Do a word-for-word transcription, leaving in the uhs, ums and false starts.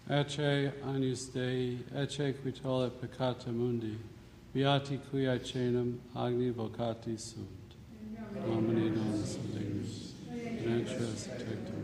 Ecce agnus Dei, ecce qui tollit peccata mundi, beati qui aecenum agni vocati sunt. Domini non salus, in entras tectum.